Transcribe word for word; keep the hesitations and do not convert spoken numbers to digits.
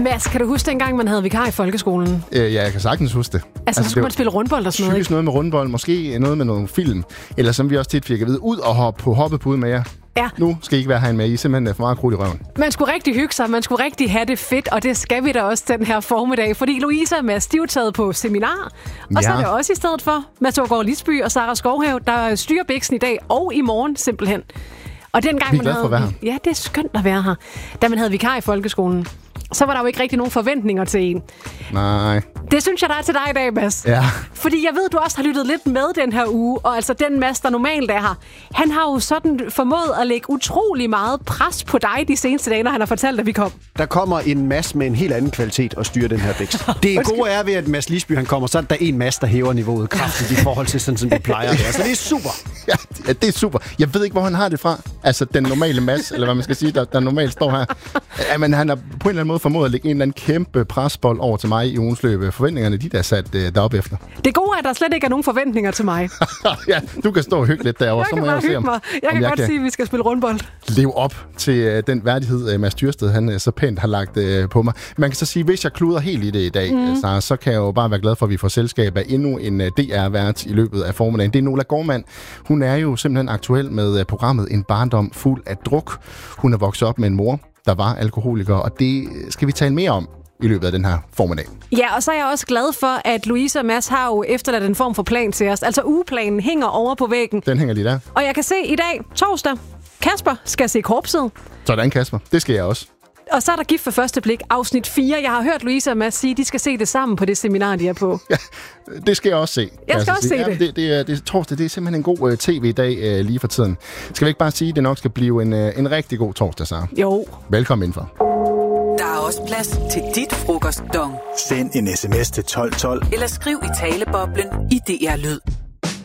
Mads, kan du huske dengang, man havde vikar i folkeskolen? Øh, ja, jeg kan sagtens huske det. Altså, altså så skulle man spille rundbold og sådan noget, typisk noget med rundbold, måske noget med nogle film. Eller som vi også tit fik at vide, ud og hoppe på hoppepude med jer. Ja. Nu skal I ikke være herinde med, I er simpelthen for meget krudt i røven. Man skulle rigtig hygge sig, man skulle rigtig have det fedt, og det skal vi da også den her formiddag, fordi Louise og Mads, de er jo taget på seminar, og ja. Så er det også i stedet for Mads Aagaard Lisby og Sara Skovhave, der styrer biksen i dag og i morgen simpelthen. Og dengang vi er glade for at være her. Ja, det er skønt at være her. Da man havde vikar i folkeskolen, så var der jo ikke rigtig nogen forventninger til en. Nej. Det synes jeg, der er til dig i dag, Mads. Ja. Fordi jeg ved, du også har lyttet lidt med den her uge, og altså den Mads, der normalt er her, han har jo sådan formået at lægge utrolig meget pres på dig de seneste dage, når han har fortalt, at vi kom. Der kommer en Mads med en helt anden kvalitet og styrer den her vækst. Det gode er ved, at Mads Lisby han kommer, så er der en Mads, der hæver niveauet kraftigt i forhold til sådan, som det plejer at være. Så det er super. Ja, det er super. Jeg ved ikke, hvor han har det fra. Altså den normale Mads, eller hvad man skal sige, der, der normalt står her. Ja, men han har på en eller anden måde formået at lægge en eller anden kæmpe presbold over til mig i ugens løb. Forventningerne, de der er sat øh, deroppe efter. Det gode er, at der slet ikke er nogen forventninger til mig. Ja, du kan stå og hygge lidt derovre. Jeg så kan må bare jeg hygge se, om, mig. Jeg kan jeg godt kan sige, at vi skal spille rundbold. Leve op til øh, den værdighed, øh, Mads Tyrsted, han øh, så pænt har lagt øh, på mig. Man kan så sige, hvis jeg kluder helt i det i dag, mm. så, så kan jeg jo bare være glad for, at vi får selskab af endnu en øh, D R-vært i løbet af formiddagen. Det er Nola Gaardmand. Hun er jo simpelthen aktuel med øh, programmet En barndom fuld af druk. Hun er vokset op med en mor, der var alkoholiker, og det skal vi tale mere om i løbet af den her formiddag. Ja, og så er jeg også glad for, at Louise og Mads har jo efterladt en form for plan til os. Altså ugeplanen hænger over på væggen. Den hænger lige der. Og jeg kan se i dag, torsdag, Kasper skal se Korpset. Sådan, Kasper. Det skal jeg også. Og så er der Gift for første blik, afsnit fire. Jeg har hørt Louise og Mads sige, at de skal se det sammen på det seminar, de er på. Ja, det skal jeg også se. Jeg skal også se ja, det. det, det, er, det er torsdag, det er simpelthen en god uh, tv-dag uh, lige for tiden. Skal vi ikke bare sige, at det nok skal blive en, uh, en rigtig god torsdag, Sara? Jo. Velkommen indenfor. Der er også plads til dit frokostdong. Send en sms til tolv tolv. Eller skriv i taleboblen i D R Lyd.